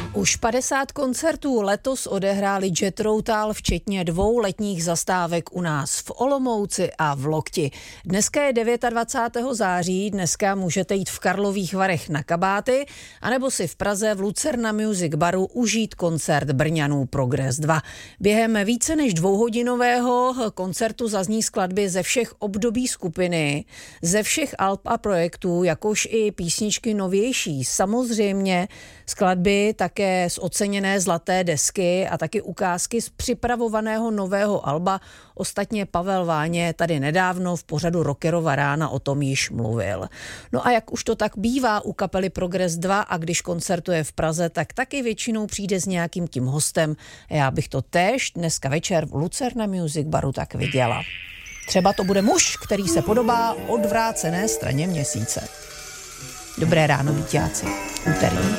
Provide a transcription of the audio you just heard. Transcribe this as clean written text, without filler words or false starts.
Už 50 koncertů letos odehráli Jethro Tull, včetně 2 letních zastávek u nás v Olomouci a v Lokti. Dneska je 29. září, dneska můžete jít v Karlových Varech na kabáty, anebo si v Praze v Lucerna Music Baru užít koncert Brňanů Progress 2. Během více než 2hodinového koncertu zazní skladby ze všech období skupiny, ze všech alb a projektů, jakož i písničky novější. Samozřejmě skladby také z oceněné zlaté desky a taky ukázky z připravovaného nového alba. Ostatně Pavel Váně tady nedávno v pořadu Rockerova rána o tom již mluvil. No a jak už to tak bývá u kapely Progress 2 a když koncertuje v Praze, tak taky většinou přijde s nějakým tím hostem. Já bych to též dneska večer v Lucerna Music Baru tak viděla. Třeba to bude muž, který se podobá odvrácené straně měsíce. Dobré ráno, víťáci. Úterý.